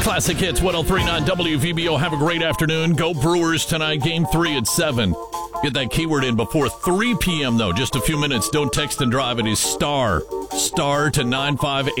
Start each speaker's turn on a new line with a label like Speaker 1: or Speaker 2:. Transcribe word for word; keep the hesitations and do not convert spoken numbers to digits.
Speaker 1: Classic Hits one oh three point nine W V B O. Have a great afternoon. Go Brewers tonight. Game three at seven. Get that keyword in before three p.m., though. Just a few minutes. Don't text and drive. It is star. Star to nine five eight.